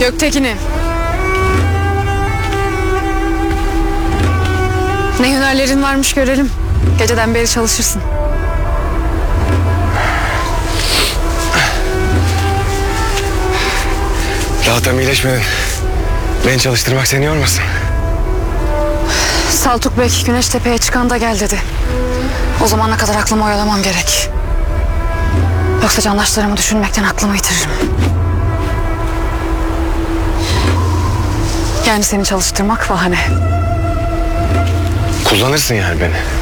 Göktekin'i. Ne hünerlerin varmış görelim. Geceden beri çalışırsın. Daha tam iyileşmedin. Beni çalıştırmak seni yormasın. Saltuk Bey Güneştepe'ye çıkan da gel dedi. O zamana kadar aklımı oyalamam gerek. Yoksa candaşlarımı düşünmekten aklımı yitiririm. Yani seni çalıştırmak bahane. Kullanırsın yani beni.